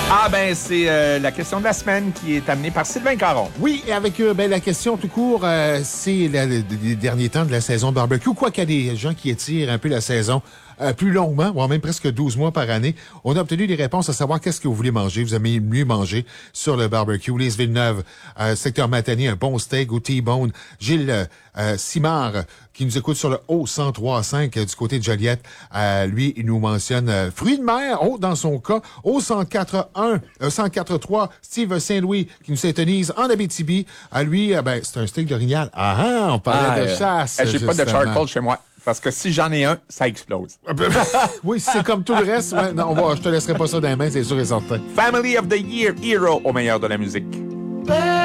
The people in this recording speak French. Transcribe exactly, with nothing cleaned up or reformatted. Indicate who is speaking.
Speaker 1: Ah ben, c'est euh, la question de la semaine qui est amenée par Sylvain Caron.
Speaker 2: Oui, et avec euh, ben, la question tout court, euh, c'est la- les derniers temps de la saison de barbecue. Quoi qu'il y a des gens qui étirent un peu la saison euh, plus longuement, voire même presque douze mois par année, on a obtenu des réponses à savoir qu'est-ce que vous voulez manger. Vous aimez mieux manger sur le barbecue. Lise Villeneuve, euh, secteur Matanie, un bon steak au T-bone. Gilles euh, euh, Simard, euh, qui nous écoute sur le haut cent trois cinq euh, du côté de Joliette. Euh, lui, il nous mentionne euh, fruits de mer, oh, dans son cas, au cent quatre un, euh, cent quatre trois, Steve Saint-Louis, qui nous s'étonise en Abitibi. À lui, euh, ben, c'est un steak d'orignal. Ah, ah, on parlait
Speaker 1: Ah,
Speaker 2: de
Speaker 1: euh,
Speaker 2: chasse.
Speaker 1: J'ai pas de
Speaker 2: justement.
Speaker 1: charcoal chez moi. Parce que si j'en ai un, ça explose.
Speaker 2: Oui, si c'est comme tout le reste, ouais, non, on va, je te laisserai pas ça dans les mains, c'est sûr et certain.
Speaker 1: Family of the Year Hero au meilleur de la musique.